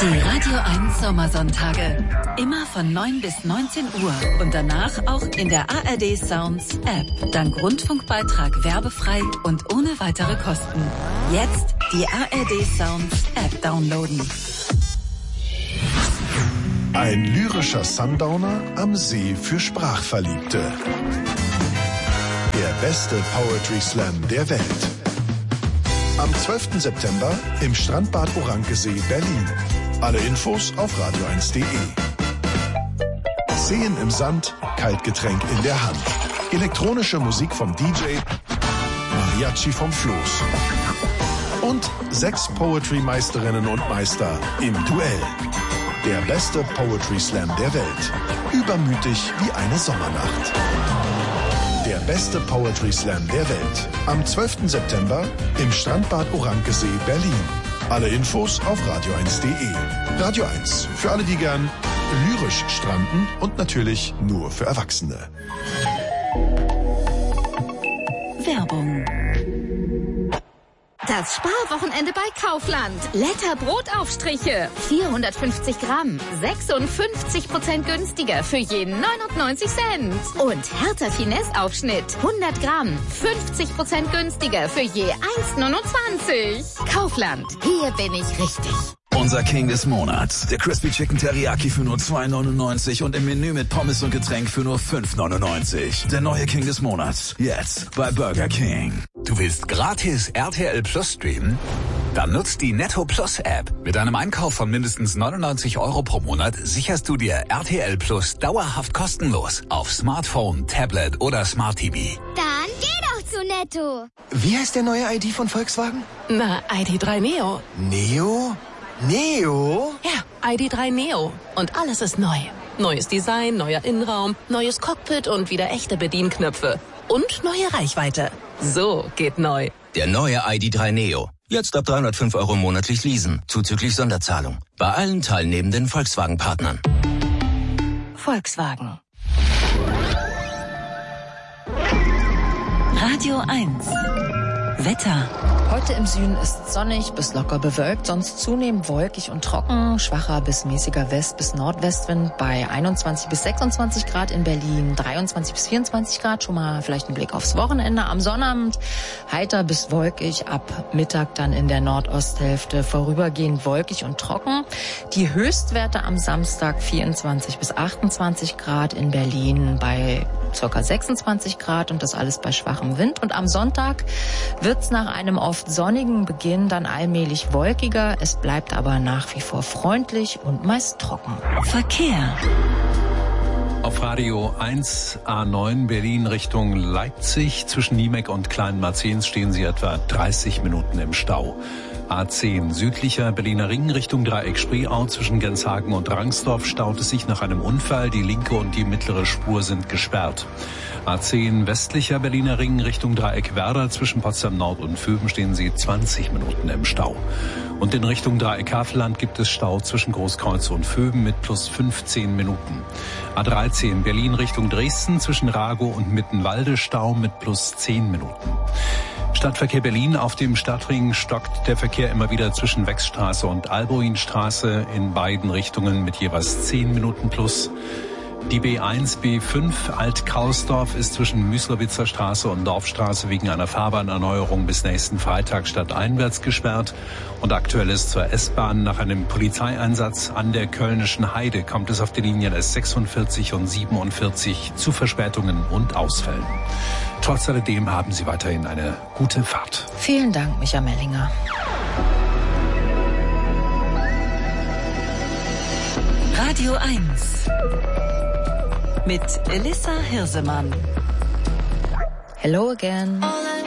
Die Radio 1 Sommersonntage. Immer von 9 bis 19 Uhr und danach auch in der ARD Sounds App. Dank Rundfunkbeitrag werbefrei und ohne weitere Kosten. Jetzt die ARD Sounds App downloaden. Ein lyrischer Sundowner am See für Sprachverliebte. Der beste Poetry Slam der Welt. Am 12. September im Strandbad Orankesee, Berlin. Alle Infos auf radio1.de. Seen im Sand, Kaltgetränk in der Hand. Elektronische Musik vom DJ, Mariachi vom Floß. Und 6 Poetry-Meisterinnen und Meister im Duell. Der beste Poetry Slam der Welt. Übermütig wie eine Sommernacht. Der beste Poetry Slam der Welt. Am 12. September im Strandbad Orankesee, Berlin. Alle Infos auf radio1.de. Radio 1. Für alle, die gern lyrisch stranden und natürlich nur für Erwachsene. Werbung. Das Sparwochenende bei Kaufland. Letter Brotaufstriche. 450 Gramm. 56% günstiger für je 99 Cent. Und Hertha Finesse Aufschnitt. 100 Gramm. 50% günstiger für je 1,29. Kaufland. Hier bin ich richtig. Unser King des Monats. Der Crispy Chicken Teriyaki für nur 2,99 und im Menü mit Pommes und Getränk für nur 5,99. Der neue King des Monats. Jetzt bei Burger King. Du willst gratis RTL Plus streamen? Dann nutzt die Netto Plus App. Mit einem Einkauf von mindestens 99 € pro Monat sicherst du dir RTL Plus dauerhaft kostenlos auf Smartphone, Tablet oder Smart TV. Dann geh doch zu Netto. Wie heißt der neue ID von Volkswagen? Na, ID.3 Neo. Neo? Neo? Ja, ID.3 Neo. Und alles ist neu. Neues Design, neuer Innenraum, neues Cockpit und wieder echte Bedienknöpfe. Und neue Reichweite. So geht neu. Der neue ID.3 Neo. Jetzt ab 305 € monatlich leasen, zuzüglich Sonderzahlung. Bei allen teilnehmenden Volkswagen-Partnern. Volkswagen. Radio 1. Wetter. Heute im Süden ist sonnig bis locker bewölkt, sonst zunehmend wolkig und trocken. Schwacher bis mäßiger West- bis Nordwestwind bei 21 bis 26 Grad in Berlin, 23 bis 24 Grad. Schon mal vielleicht ein Blick aufs Wochenende. Am Sonnabend heiter bis wolkig, ab Mittag dann in der Nordosthälfte vorübergehend wolkig und trocken. Die Höchstwerte am Samstag 24 bis 28 Grad in Berlin bei ca. 26 Grad und das alles bei schwachem Wind. Und am Sonntag wird's nach einem oft sonnigen Beginn dann allmählich wolkiger. Es bleibt aber nach wie vor freundlich und meist trocken. Verkehr. Auf Radio 1 A9 Berlin Richtung Leipzig. Zwischen Niemek und Kleinmarzens stehen Sie etwa 30 Minuten im Stau. A10 südlicher Berliner Ring Richtung Dreieck Spreeau zwischen Genshagen und Rangsdorf staut es sich nach einem Unfall. Die linke und die mittlere Spur sind gesperrt. A10 westlicher Berliner Ring Richtung Dreieck Werder zwischen Potsdam Nord und Vöben stehen Sie 20 Minuten im Stau. Und in Richtung Dreieck Havelland gibt es Stau zwischen Großkreuz und Vöben mit plus 15 Minuten. A13 Berlin Richtung Dresden zwischen Ragow und Mittenwalde Stau mit plus 10 Minuten. Stadtverkehr Berlin. Auf dem Stadtring stockt der Verkehr immer wieder zwischen Wechstraße und Alboinstraße in beiden Richtungen mit jeweils 10 Minuten plus. Die B1, B5 Alt-Kausdorf ist zwischen Müslowitzer Straße und Dorfstraße wegen einer Fahrbahnerneuerung bis nächsten Freitag stadteinwärts gesperrt. Und aktuell ist zur S-Bahn nach einem Polizeieinsatz an der Kölnischen Heide kommt es auf die Linien S46 und 47 zu Verspätungen und Ausfällen. Trotz alledem haben Sie weiterhin eine gute Fahrt. Vielen Dank, Micha Mellinger. Radio 1. Mit Elissa Hirsemann. Hello again.